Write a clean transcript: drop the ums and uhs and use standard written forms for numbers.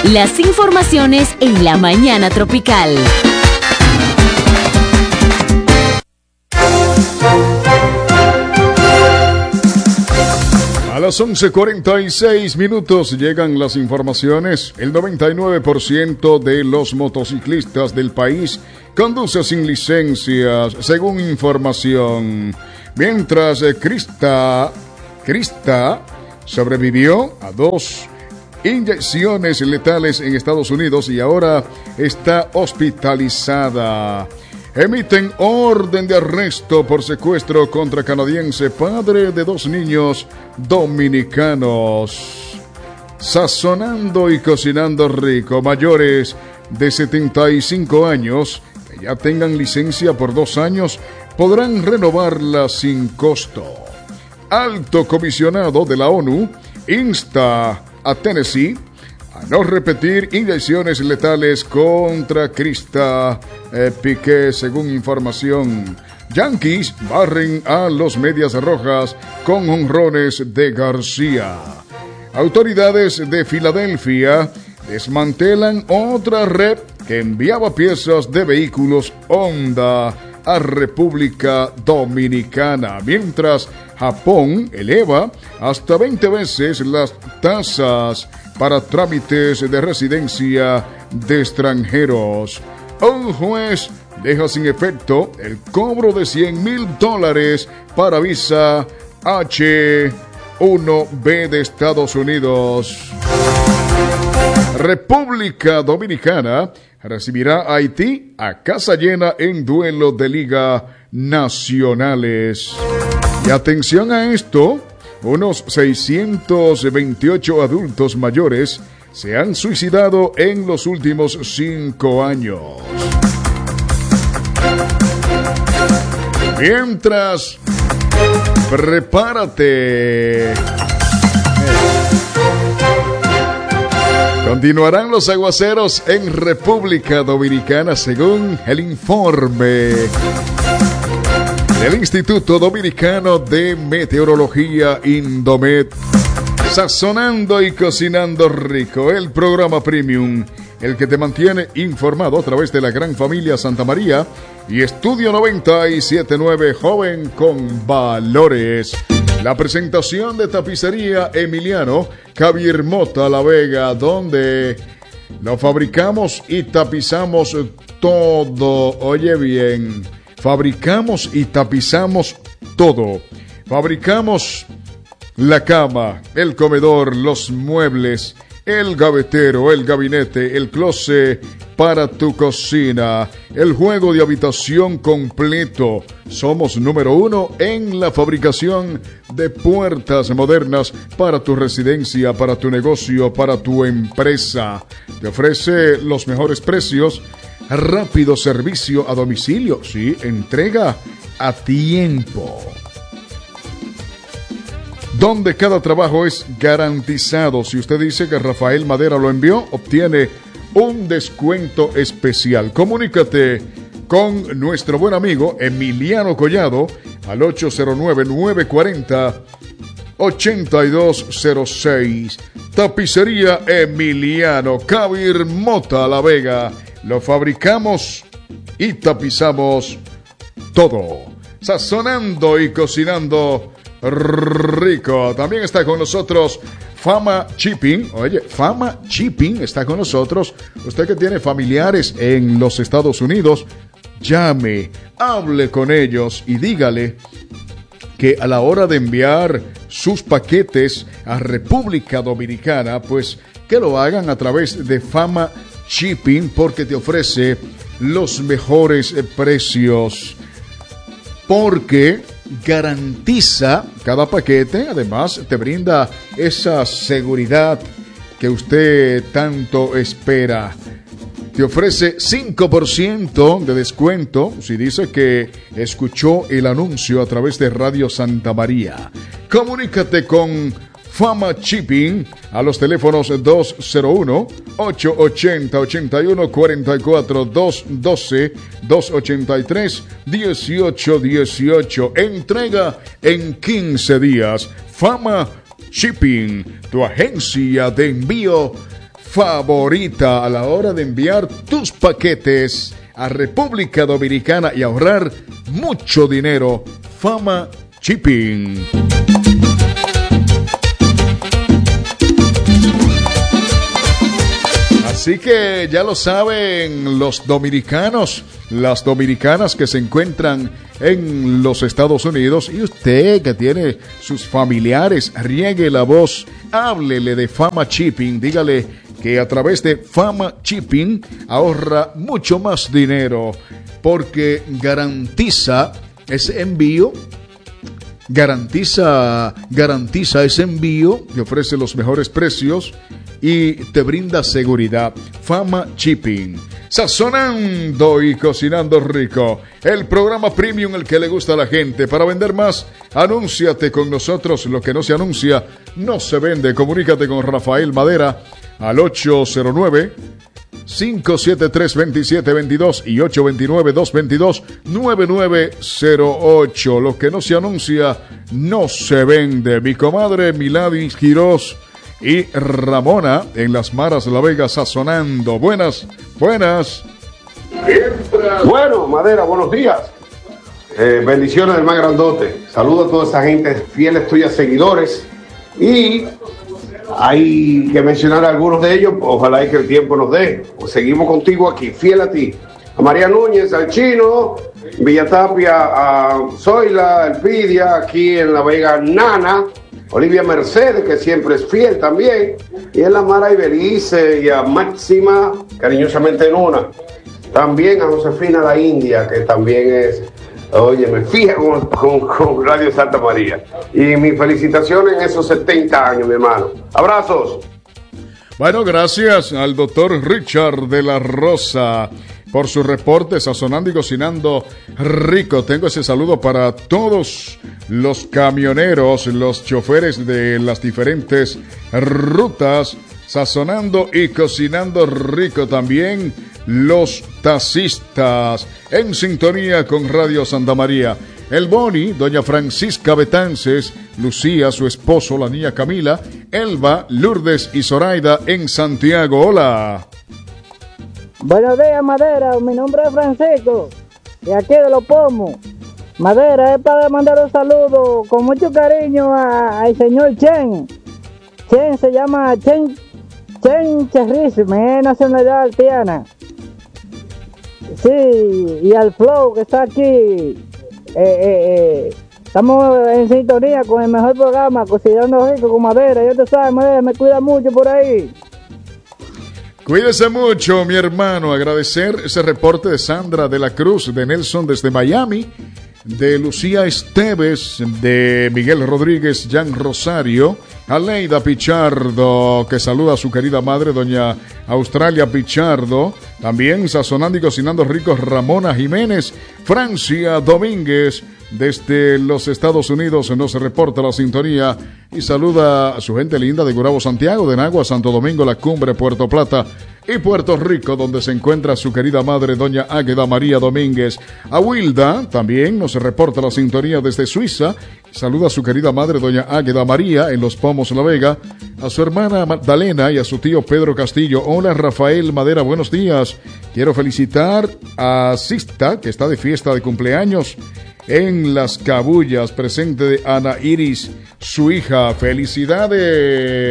Las informaciones en la mañana tropical. A las 11:46 llegan las informaciones. El 99% de los motociclistas del país conduce sin licencias, según información. Mientras Krista sobrevivió a 2 inyecciones letales en Estados Unidos y ahora está hospitalizada. Emiten orden de arresto por secuestro contra canadiense, padre de 2 niños dominicanos. Sazonando y cocinando rico, mayores de 75 años que ya tengan licencia por 2 años podrán renovarla sin costo. Alto comisionado de la ONU insta a Tennessee a no repetir inyecciones letales contra Krista Piqué, según información. Yankees barren a los Medias Rojas con jonrones de García. Autoridades de Filadelfia desmantelan otra red que enviaba piezas de vehículos Honda a República Dominicana, mientras Japón eleva hasta 20 veces las tasas para trámites de residencia de extranjeros. Un juez deja sin efecto el cobro de $100,000 para visa H-1B de Estados Unidos. República Dominicana recibirá a Haití a casa llena en duelo de Liga Nacionales. Y atención a esto, unos 628 adultos mayores se han suicidado en los últimos 5 años. Mientras, prepárate. Continuarán los aguaceros en República Dominicana, según el informe del Instituto Dominicano de Meteorología, Indomet. Sazonando y cocinando rico, el programa premium, el que te mantiene informado a través de la gran familia Santa María y Estudio 97.9, joven con valores. La presentación de Tapicería Emiliano Javier Mota La Vega, donde lo fabricamos y tapizamos todo. Oye bien, fabricamos y tapizamos todo. Fabricamos la cama, el comedor, los muebles, el gavetero, el gabinete, el closet para tu cocina, el juego de habitación completo. Somos número 1 en la fabricación de puertas modernas para tu residencia, para tu negocio, para tu empresa. Te ofrece los mejores precios, rápido servicio a domicilio, sí, entrega a tiempo, donde cada trabajo es garantizado. Si usted dice que Rafael Madera lo envió, obtiene un descuento especial. Comunícate con nuestro buen amigo Emiliano Collado al 809-940-8206. Tapicería Emiliano Javier Mota La Vega. Lo fabricamos y tapizamos todo. Sazonando y cocinando rico. También está con nosotros Fama Shipping. Oye, Fama Shipping está con nosotros. Usted que tiene familiares en los Estados Unidos, llame, hable con ellos y dígale que a la hora de enviar sus paquetes a República Dominicana, pues que lo hagan a través de Fama Shipping, porque te ofrece los mejores precios, porque garantiza cada paquete. Además te brinda esa seguridad que usted tanto espera. Te ofrece 5% de descuento si dice que escuchó el anuncio a través de Radio Santa María. Comunícate con Fama Shipping a los teléfonos 201-880-8144, 212-283-1818. Entrega en 15 días. Fama Shipping, tu agencia de envío favorita a la hora de enviar tus paquetes a República Dominicana y ahorrar mucho dinero. Fama Shipping. Así que ya lo saben los dominicanos, las dominicanas que se encuentran en los Estados Unidos, y usted que tiene sus familiares, riegue la voz, háblele de Fama Shipping, dígale que a través de Fama Shipping ahorra mucho más dinero porque garantiza ese envío. Garantiza ese envío, te ofrece los mejores precios y te brinda seguridad. Fama Shipping. Sazonando y cocinando rico. El programa premium, el que le gusta a la gente. Para vender más, anúnciate con nosotros. Lo que no se anuncia, no se vende. Comunícate con Rafael Madera al 809-573-2722 y 829-222-9908. Lo que no se anuncia, no se vende. Mi comadre Milady Quirós y Ramona en Las Maras La Vega sazonando. Buenas. Bueno, Madera, buenos días. Bendiciones del más grandote. Saludos a toda esa gente, fieles tuyas, seguidores. Y hay que mencionar a algunos de ellos. Ojalá y que el tiempo nos dé. Pues seguimos contigo aquí, fiel a ti. A María Núñez, al Chino, Villatapia, a Zoila, Elpidia, aquí en La Vega, Nana, Olivia Mercedes, que siempre es fiel también, y en La Mara y Belice, y a Máxima, cariñosamente Nuna. También a Josefina La India, que también es, oye, me fija con Radio Santa María. Y mis felicitaciones en esos 70 años, mi hermano. Abrazos. Bueno, gracias al doctor Richard de la Rosa por su reporte, sazonando y cocinando rico. Tengo ese saludo para todos los camioneros, los choferes de las diferentes rutas, sazonando y cocinando rico. También los taxistas en sintonía con Radio Santa María. El Boni, doña Francisca Betances, Lucía, su esposo, la niña Camila, Elba, Lourdes y Zoraida en Santiago. Hola. Buenos días, Madera. Mi nombre es Francisco, y aquí de Los Pomos. Madera, es para mandar un saludo con mucho cariño al señor Chen. Chen se llama Chen Cherrisme, es nacionalidad haitiana. Sí, y al Flow que está aquí. Estamos en sintonía con el mejor programa, Cocinando Rico con Madera. Ya te sabes, Madera, me cuida mucho por ahí. Cuídese mucho, mi hermano. Agradecer ese reporte de Sandra de la Cruz, de Nelson desde Miami, de Lucía Esteves, de Miguel Rodríguez, Jan Rosario, Aleida Pichardo, que saluda a su querida madre, doña Australia Pichardo. También sazonando y cocinando ricos, Ramona Jiménez, Francia Domínguez, desde los Estados Unidos nos reporta la sintonía y saluda a su gente linda de Gurabo, Santiago, de Nagua, Santo Domingo, La Cumbre, Puerto Plata y Puerto Rico, donde se encuentra su querida madre, doña Águeda María Domínguez. A Wilda también nos reporta la sintonía desde Suiza. Saluda a su querida madre, doña Águeda María, en Los Pomos, La Vega. A su hermana Magdalena y a su tío Pedro Castillo. Hola, Rafael Madera, buenos días. Quiero felicitar a Sista, que está de fiesta de cumpleaños en Las Cabullas, presente de Ana Iris, su hija. Felicidades.